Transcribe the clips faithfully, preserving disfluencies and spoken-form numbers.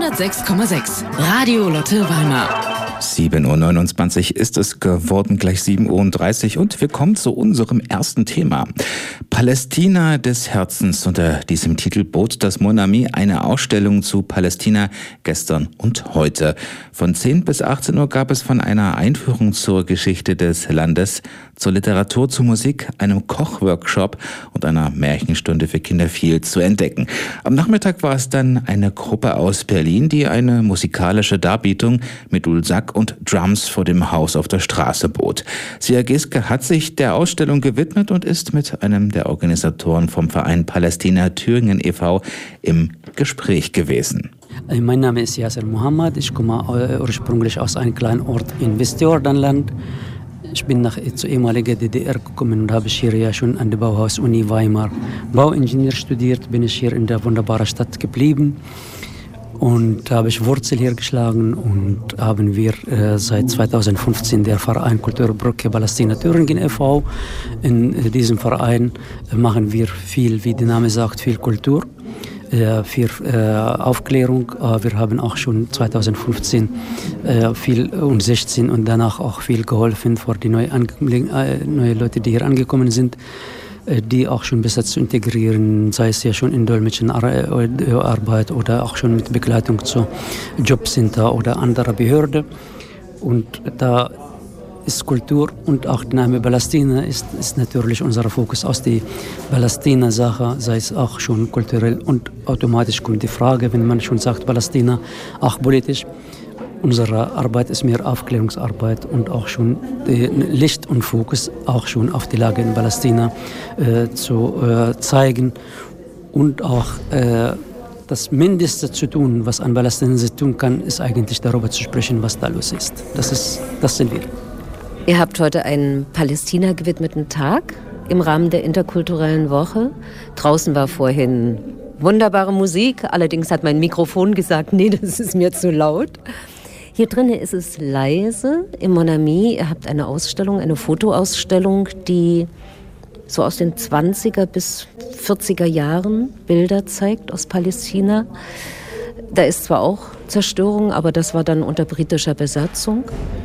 hundertsechs Komma sechs Radio Lotte Weimar. sieben Uhr neunundzwanzig ist es geworden, gleich sieben Uhr dreißig, und wir kommen zu unserem ersten Thema. Palästina des Herzens. Unter diesem Titel bot das Mon Ami eine Ausstellung zu Palästina gestern und heute. Von zehn bis achtzehn Uhr gab es von einer Einführung zur Geschichte des Landes, zur Literatur, zur Musik, einem Kochworkshop und einer Märchenstunde für Kinder viel zu entdecken. Am Nachmittag war es dann eine Gruppe aus Berlin, die eine musikalische Darbietung mit Ulsak und Drums vor dem Haus auf der Straße bot. Sia Geske hat sich der Ausstellung gewidmet und ist mit einem der Organisatoren vom Verein Palästina Thüringen e V im Gespräch gewesen. Mein Name ist Yasser Mohammed. Ich komme ursprünglich aus einem kleinen Ort in Westjordanland. Ich bin nach zur ehemaligen D D R gekommen und habe hier ja schon an der Bauhaus-Uni Weimar Bauingenieur studiert. Bin ich hier in der wunderbaren Stadt geblieben und habe ich Wurzel hier geschlagen, und haben wir äh, seit zweitausendfünfzehn der Verein Kulturbrücke Palästina Thüringen e V In diesem Verein machen wir viel, wie der Name sagt, viel Kultur. Für äh, Aufklärung. Äh, wir haben auch schon zweitausendfünfzehn äh, viel und sechzehn und danach auch viel geholfen für die neue, äh, neue Leute, die hier angekommen sind, äh, die auch schon besser zu integrieren, sei es ja schon in Dolmetschenarbeit oder auch schon mit Begleitung zu Jobcenter oder anderer Behörde. Und da ist Kultur und auch der Name Palästina ist, ist natürlich unser Fokus aus der Palästina-Sache, sei es auch schon kulturell, und automatisch kommt die Frage, wenn man schon sagt Palästina, auch politisch. Unsere Arbeit ist mehr Aufklärungsarbeit und auch schon Licht und Fokus auch schon auf die Lage in Palästina äh, zu äh, zeigen und auch äh, das Mindeste zu tun, was an Palästina tun kann, ist eigentlich darüber zu sprechen, was da los ist. Das ist, das sind wir. Ihr habt heute einen Palästina gewidmeten Tag im Rahmen der interkulturellen Woche. Draußen war vorhin wunderbare Musik, allerdings hat mein Mikrofon gesagt, nee, das ist mir zu laut. Hier drinnen ist es leise im Mon Ami. Ihr habt eine Ausstellung, eine Fotoausstellung, die so aus den zwanziger bis vierziger Jahren Bilder zeigt aus Palästina. Da ist zwar auch Zerstörung, aber das war dann unter britischer Besatzung.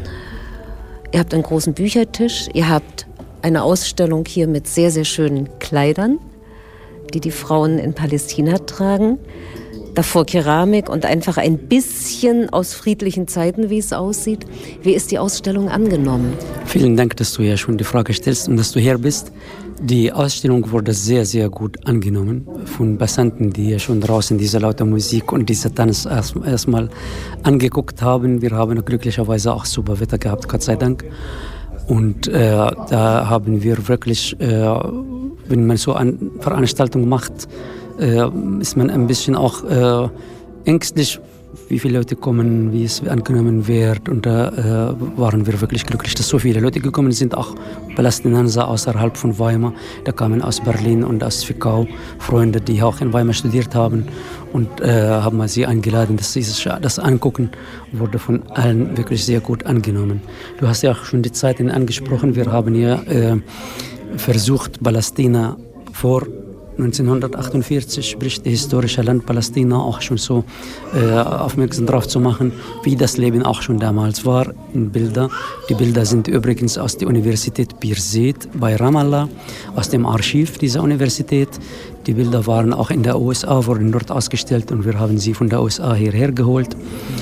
Ihr habt einen großen Büchertisch, ihr habt eine Ausstellung hier mit sehr, sehr schönen Kleidern, die die Frauen in Palästina tragen. Davor Keramik und einfach ein bisschen aus friedlichen Zeiten, wie es aussieht. Wie ist die Ausstellung angenommen? Vielen Dank, dass du ja schon die Frage stellst und dass du hier bist. Die Ausstellung wurde sehr, sehr gut angenommen von Passanten, die ja schon draußen diese laute Musik und diese Tanz erstmal erst angeguckt haben. Wir haben glücklicherweise auch super Wetter gehabt, Gott sei Dank. Und äh, da haben wir wirklich, äh, wenn man so eine Veranstaltung macht, äh, ist man ein bisschen auch äh, ängstlich, wie viele Leute kommen, wie es angenommen wird. Und da äh, waren wir wirklich glücklich, dass so viele Leute gekommen sind, auch Palästinenser außerhalb von Weimar. Da kamen aus Berlin und aus Zwickau Freunde, die auch in Weimar studiert haben, und äh, haben sie eingeladen, dass sie das angucken. Wurde von allen wirklich sehr gut angenommen. Du hast ja auch schon die Zeiten angesprochen. Wir haben ja äh, versucht, Palästina vor neunzehnhundertachtundvierzig, sprich das historische Land Palästina, auch schon so äh, aufmerksam darauf zu machen, wie das Leben auch schon damals war, in Bilder. Die Bilder sind übrigens aus der Universität Birzeit bei Ramallah, aus dem Archiv dieser Universität. Die Bilder waren auch in der U S A, wurden dort ausgestellt, und wir haben sie von der U S A hierher geholt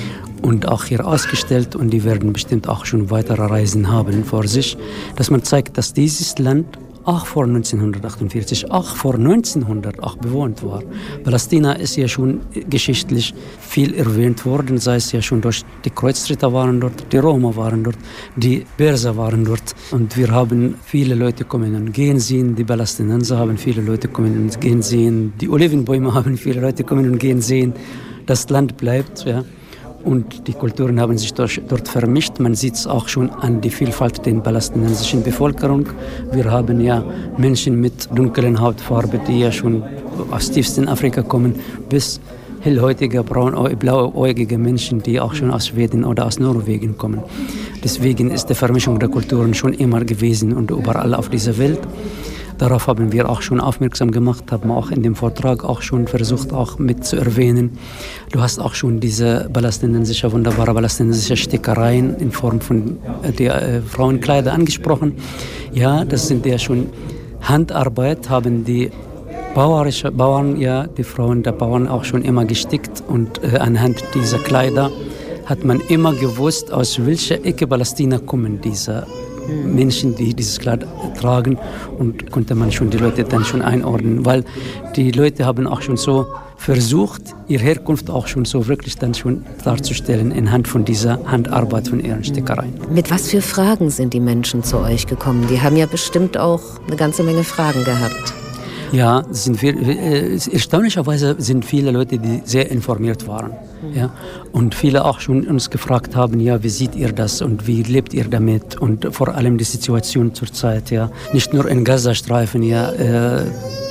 und auch hier ausgestellt, und die werden bestimmt auch schon weitere Reisen haben vor sich, dass man zeigt, dass dieses Land auch vor neunzehnhundertachtundvierzig, auch vor neunzehnhundert auch bewohnt war. Palästina ist ja schon geschichtlich viel erwähnt worden, sei es ja schon durch die Kreuzritter waren dort, die Römer waren dort, die Perser waren dort, und wir haben viele Leute kommen und gehen sehen, die Palästinenser haben viele Leute kommen und gehen sehen, die Olivenbäume haben viele Leute kommen und gehen sehen. Das Land bleibt, ja. Und die Kulturen haben sich dort vermischt. Man sieht es auch schon an der Vielfalt der palästinensischen Bevölkerung. Wir haben ja Menschen mit dunklen Hautfarbe, die ja schon aus tiefsten Afrika kommen, bis hellhäutige, blauäugige Menschen, die auch schon aus Schweden oder aus Norwegen kommen. Deswegen ist die Vermischung der Kulturen schon immer gewesen und überall auf dieser Welt. Darauf haben wir auch schon aufmerksam gemacht, haben auch in dem Vortrag auch schon versucht, auch mit zu erwähnen. Du hast auch schon diese palästinensische, wunderbare palästinensische Stickereien in Form von äh, der äh, Frauenkleider angesprochen. Ja, das sind ja schon Handarbeit, haben die Bauerische Bauern, ja, die Frauen der Bauern auch schon immer gestickt und äh, anhand dieser Kleider hat man immer gewusst, aus welcher Ecke Palästina kommen diese mhm. Menschen, die dieses Kleid tragen, und konnte man schon die Leute dann schon einordnen, weil die Leute haben auch schon so versucht, ihre Herkunft auch schon so wirklich dann schon darzustellen anhand von dieser Handarbeit von ihren Stickereien. Mit was für Fragen sind die Menschen zu euch gekommen? Die haben ja bestimmt auch eine ganze Menge Fragen gehabt. Ja, sind wir, äh, erstaunlicherweise sind viele Leute, die sehr informiert waren. Mhm. Ja, und viele auch schon uns gefragt haben, ja, wie seht ihr das und wie lebt ihr damit? Und vor allem die Situation zurzeit, ja, nicht nur in Gazastreifen, ja, äh,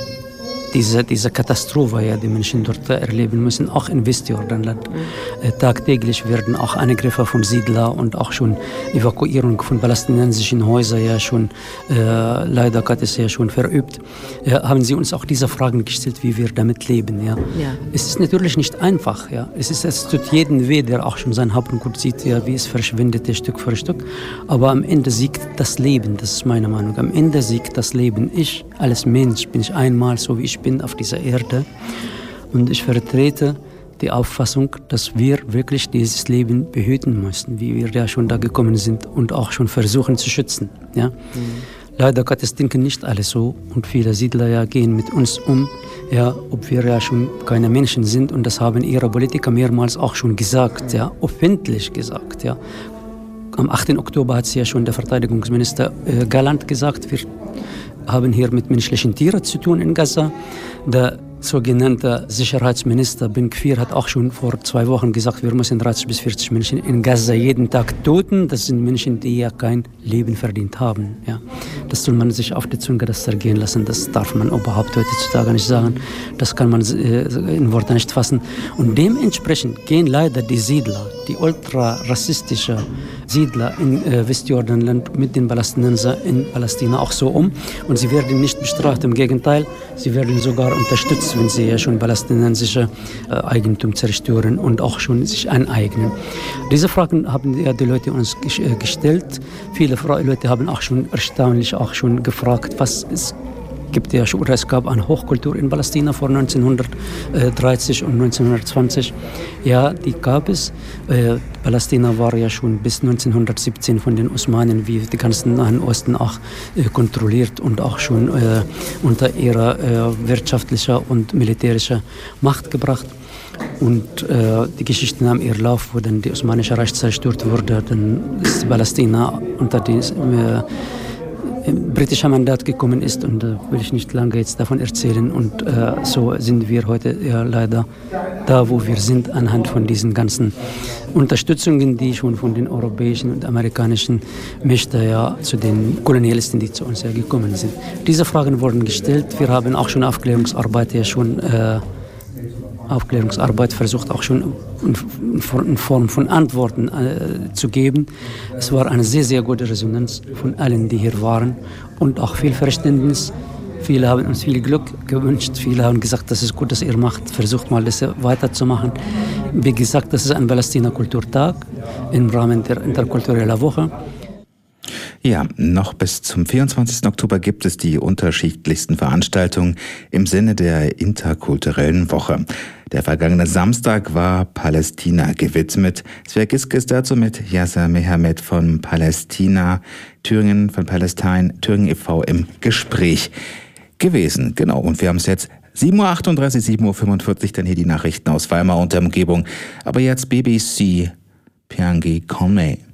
Diese, diese Katastrophe, ja, die Menschen dort erleben müssen, auch in Westjordanland. Mhm. Äh, tagtäglich werden auch Angriffe von Siedlern und auch schon Evakuierung von palästinensischen Häusern ja schon, äh, leider Gottes ja schon verübt. Äh, haben sie uns auch diese Fragen gestellt, wie wir damit leben. Ja. Ja. Es ist natürlich nicht einfach. Ja. Es, ist, es tut jeden weh, der auch schon sein Hab und Gut sieht, ja, wie es verschwindet, Stück für Stück. Aber am Ende siegt das Leben, das ist meine Meinung. Am Ende siegt das Leben. Ich als Mensch bin ich einmal so, wie ich bin auf dieser Erde, und ich vertrete die Auffassung, dass wir wirklich dieses Leben behüten müssen, wie wir ja schon da gekommen sind und auch schon versuchen zu schützen. Ja? Mhm. Leider Gottes denken nicht alle so, und viele Siedler ja gehen mit uns um, ja, ob wir ja schon keine Menschen sind, und das haben ihre Politiker mehrmals auch schon gesagt, ja, öffentlich gesagt. Ja. Am achten Oktober hat es ja schon der Verteidigungsminister äh, Galland gesagt, wir haben hier mit menschlichen Tieren zu tun in Gaza. Der sogenannte Sicherheitsminister Ben Gvir hat auch schon vor zwei Wochen gesagt, wir müssen dreißig bis vierzig Menschen in Gaza jeden Tag töten. Das sind Menschen, die ja kein Leben verdient haben. Ja. Das soll man sich auf die Zunge das zergehen lassen. Das darf man überhaupt heutzutage nicht sagen. Das kann man äh, in Worte nicht fassen. Und dementsprechend gehen leider die Siedler, die ultra-rassistische Siedler in äh, Westjordanland mit den Palästinensern in Palästina auch so um. Und sie werden nicht bestraft, im Gegenteil, sie werden sogar unterstützt, wenn sie ja schon palästinensische äh, Eigentum zerstören und auch schon sich aneignen. Diese Fragen haben ja die Leute uns äh, gestellt. Viele Fra- Leute haben auch schon erstaunlich auch schon gefragt, was es gibt ja schon, oder es gab eine Hochkultur in Palästina vor neunzehnhundertdreißig und neunzehnhundertzwanzig. Ja, die gab es. Äh, Palästina war ja schon bis neunzehnhundertsiebzehn von den Osmanen wie die ganzen Nahen Osten auch äh, kontrolliert und auch schon äh, unter ihrer äh, wirtschaftlicher und militärischer Macht gebracht. Und äh, die Geschichte nahm ihren Lauf, wo dann die Osmanische Reich zerstört wurde. Dann ist Palästina unter die äh, britischer Mandat gekommen ist, und da äh, will ich nicht lange jetzt davon erzählen, und äh, so sind wir heute ja leider da, wo wir sind, anhand von diesen ganzen Unterstützungen, die schon von den europäischen und amerikanischen Mächten ja zu den Kolonialisten, die zu uns ja gekommen sind. Diese Fragen wurden gestellt. Wir haben auch schon Aufklärungsarbeit ja schon äh, Aufklärungsarbeit versucht auch schon in Form von Antworten äh, zu geben. Es war eine sehr, sehr gute Resonanz von allen, die hier waren, und auch viel Verständnis. Viele haben uns viel Glück gewünscht. Viele haben gesagt, das ist gut, dass ihr macht. Versucht mal, das weiterzumachen. Wie gesagt, das ist ein Palästina-Kulturtag im Rahmen der interkulturellen Woche. Ja, noch bis zum vierundzwanzigsten Oktober gibt es die unterschiedlichsten Veranstaltungen im Sinne der interkulturellen Woche. Der vergangene Samstag war Palästina gewidmet. Sver Giskes dazu mit Yasser Mehamed von Palästina, Thüringen, von Palestine, Thüringen e V im Gespräch gewesen. Genau, und wir haben es jetzt sieben Uhr achtunddreißig, sieben Uhr fünfundvierzig, dann hier die Nachrichten aus Weimar und der Umgebung. Aber jetzt B B C Pyongyang Kone.